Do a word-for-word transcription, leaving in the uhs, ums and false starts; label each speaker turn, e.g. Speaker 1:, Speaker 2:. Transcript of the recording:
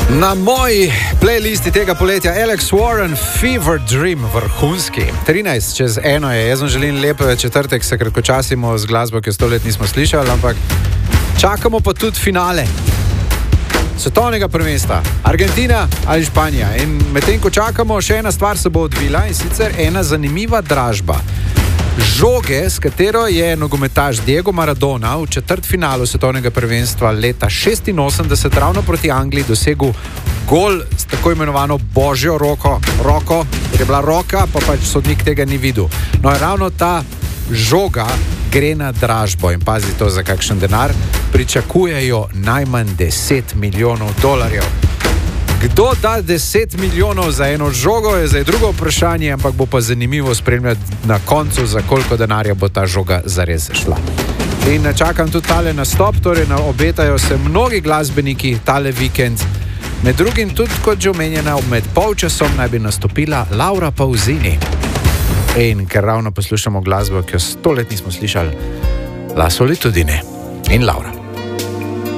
Speaker 1: Na moji playlisti tega poletja Alex Warren, Fever Dream, vrhunski. trinajst čez eno je, jaz vam želim lep četrtek, se kratkočasimo z glasbo, ki jo sto let nismo slišali, ampak čakamo pa tudi finale svetovnega prvenstva, Argentina ali Španija. In medtem ko čakamo, še ena stvar se bo odvila, in sicer ena zanimiva dražba. Žoge, s katero je nogometaš Diego Maradona v četrtfinalu svetovnega prvenstva leta šestinosemdeset ravno proti Angliji dosegel gol s tako imenovano božjo roko, roko, ker je bila roka, pa pač sodnik tega ni videl. No, in ravno ta žoga gre na dražbo in pazi to za kakšen denar. Pričakujejo najmanj deset milijonov dolarjev. Kdo da deset milijonov za eno žogo, je zdaj drugo vprašanje, ampak bo pa zanimivo spremljati na koncu, za koliko denarja bo ta žoga zares šla. In čakam tudi tale nastop, torej obetajo se mnogi glasbeniki tale vikend. Med drugim tudi, kot že omenjena, med polčasom naj bi nastopila Laura Pausini. In ker ravno poslušamo glasbo, ki jo sto let nismo slišali, La Solitudine in Laura.